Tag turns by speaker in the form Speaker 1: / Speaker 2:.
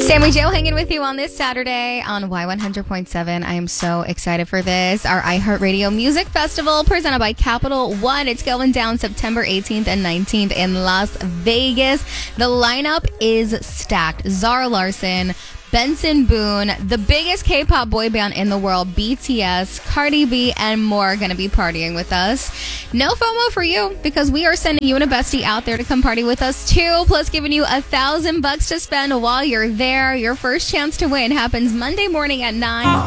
Speaker 1: Sammy Joe hanging with you on this Saturday on Y100.7. I am so excited for this. Our iHeartRadio Music Festival presented by Capital One. It's going down September 18th and 19th in Las Vegas. The lineup is stacked. Zara Larsson, Benson Boone, the biggest K-pop boy band in the world, BTS, Cardi B, and more are going to be partying with us. No FOMO for you because we are sending you and a bestie out there to come party with us too, plus giving you $1,000 to spend while you're there. Your first chance to win happens Monday morning at 9.